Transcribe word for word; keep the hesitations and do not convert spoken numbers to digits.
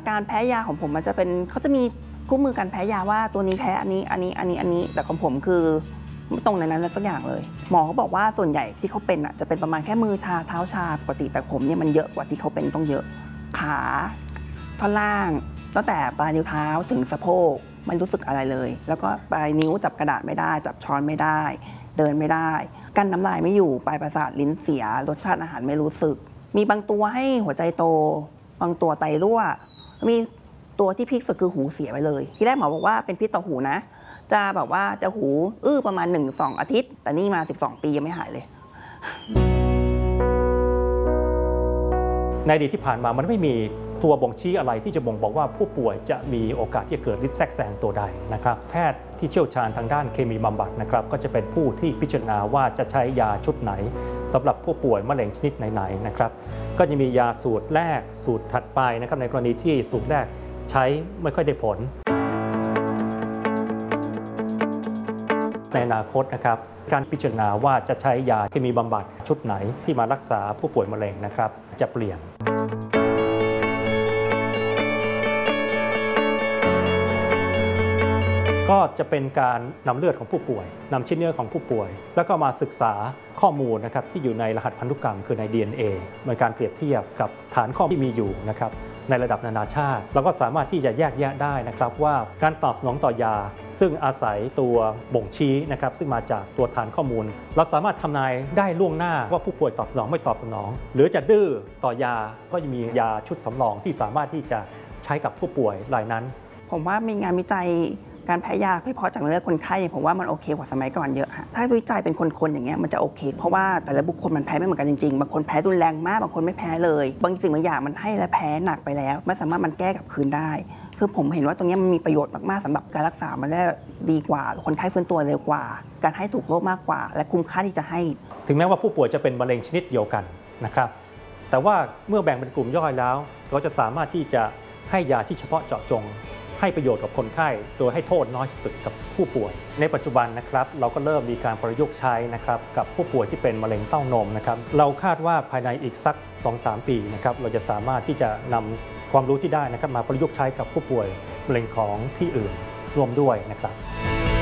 การแพ้ยาของผมมันจะเป็นเขาจะมีคู่มือการแพ้ยาว่าตัวนี้แพ้อันนี้อันนี้อันนี้อันนี้แต่ของผมคือไม่ตรงในนั้นเลยสักอย่างเลยหมอเขาบอกว่าส่วนใหญ่ที่เขาเป็นอ่ะจะเป็นประมาณแค่มือชาเท้าชาปกติแต่ผมเนี่ยมันเยอะกว่าที่เขาเป็นต้องเยอะขาท่อนล่างตั้งแต่ปลายนิ้วเท้าถึงสะโพกไม่รู้สึกอะไรเลยแล้วก็ปลายนิ้วจับกระดาษไม่ได้จับช้อนไม่ได้เดินไม่ได้กั้นน้ำลายไม่อยู่ปลายประสาทลิ้นเสียรสชาติอาหารไม่รู้สึกมีบางตัวให้หัวใจโตบางตัวไตรั่วมีตัวที่พีคสุดคือหูเสียไปเลยที่แรกหมอบอกว่าเป็นพิษต่อหูนะจะแบบว่าจะหูอื้อประมาณ หนึ่งถึงสอง อาทิตย์แต่นี่มาสิบสองปียังไม่หายเลยในอดีตที่ผ่านมามันไม่มีตัวบ่งชี้อะไรที่จะบ่งบอกว่าผู้ป่วยจะมีโอกาสที่จะเกิดฤทธิ์แทรกแซงตัวใดนะครับแพทย์ที่เชี่ยวชาญทางด้านเคมีบำบัดนะครับก็จะเป็นผู้ที่พิจารณาว่าจะใช้ยาชุดไหนสำหรับผู้ป่วยมะเร็งชนิดไหนๆนะครับก็จะมียาสูตรแรกสูตรถัดไปนะครับในกรณีที่สูตรแรกใช้ไม่ค่อยได้ผลในอนาคตนะครับการพิจารณาว่าจะใช้ยาเคมีบำบัดชุดไหนที่มารักษาผู้ป่วยมะเร็งนะครับจะเปลี่ยนก็จะเป็นการนำเลือดของผู้ป่วยนำชิ้นเนื้อของผู้ป่วยแล้วก็มาศึกษาข้อมูลนะครับที่อยู่ในรหัสพันธุกรรมคือใน ดี เอ็น เอ ในการเปรียบเทียบกับฐานข้อมูลที่มีอยู่นะครับในระดับนานาชาติเราก็สามารถที่จะแยกแยะได้นะครับว่าการตอบสนองต่อยาซึ่งอาศัยตัวบ่งชี้นะครับซึ่งมาจากตัวฐานข้อมูลเราสามารถทำนายได้ล่วงหน้าว่าผู้ป่วยตอบสนองไม่ตอบสนองหรือจะดื้อต่อยาก็จะมียาชุดสำรองที่สามารถที่จะใช้กับผู้ป่วยรายนั้นผมว่ามีงานวิจัยการแพ้ยาเฉพาะจากเลือดคนไข้ผมว่ามันโอเคกว่าสมัยก่อนเยอะฮะถ้าวิจัยเป็นคนๆอย่างเงี้ยมันจะโอเคเพราะว่าแต่ละบุคคลมันแพ้ไม่เหมือนกันจริงๆบางคนแพ้รุนแรงมากบางคนไม่แพ้เลยบางสิ่งบางอย่างมันให้และแพ้หนักไปแล้วไม่สามารถมันแก้กลับคืนได้คือผมเห็นว่าตรงนี้มันมีประโยชน์มากๆสำหรับการรักษามันได้ดีกว่าคนไข้ฟื้นตัวเร็วกว่าการให้ถูกโรคมากกว่าและคุ้มค่าที่จะให้ถึงแม้ว่าผู้ป่วยจะเป็นมะเร็งชนิดเดียวกันนะครับแต่ว่าเมื่อแบ่งเป็นกลุ่มย่อยแล้วเราจะสามารถที่จะให้ยาที่เฉพาะเจาะจงให้ประโยชน์กับคนไข้โดยให้โทษน้อยที่สุดกับผู้ป่วยในปัจจุบันนะครับเราก็เริ่มมีการประยุกต์ใช้นะครับกับผู้ป่วยที่เป็นมะเร็งเต้านมนะครับเราคาดว่าภายในอีกสัก สองถึงสาม ปีนะครับเราจะสามารถที่จะนำความรู้ที่ได้นะครับมาประยุกต์ใช้กับผู้ป่วยมะเร็งของที่อื่นร่วมด้วยนะครับ